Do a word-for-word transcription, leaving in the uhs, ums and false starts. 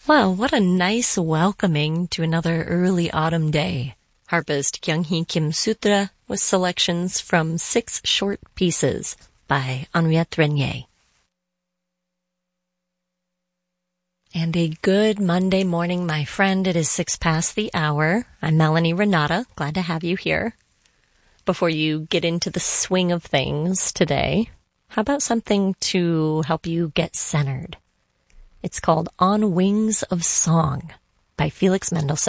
Well, what a nice welcoming to another early autumn day. Harpist Kyung-hee Kim Sutra with selections from six short pieces by Henriette Renier. And a good Monday morning, my friend. It is six past the hour. I'm Melanie Renata. Glad to have you here. Before you get into the swing of things today, how about something to help you get centered? It's called On Wings of Song by Felix Mendelssohn.